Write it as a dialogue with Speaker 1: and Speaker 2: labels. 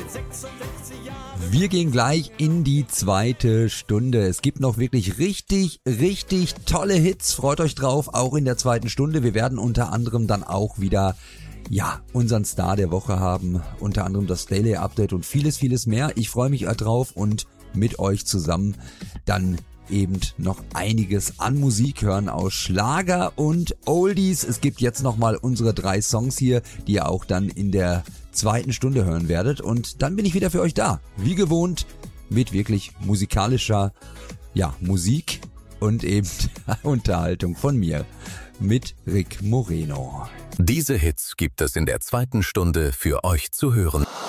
Speaker 1: Wir gehen gleich in die zweite Stunde. Es gibt noch wirklich richtig tolle Hits. Freut euch drauf, auch in der zweiten Stunde. Wir werden unter anderem dann auch wieder unseren Star der Woche haben. Unter anderem das Daily Update und vieles mehr. Ich freue mich drauf und mit euch zusammen dann eben noch einiges an Musik hören aus Schlager und Oldies. Es gibt jetzt nochmal unsere 3 Songs hier, die ihr auch dann in der zweiten Stunde hören werdet. Und dann bin ich wieder für euch da. Wie gewohnt mit wirklich musikalischer Musik und eben Unterhaltung von mir mit Rick Moreno.
Speaker 2: Diese Hits gibt es in der zweiten Stunde für euch zu hören.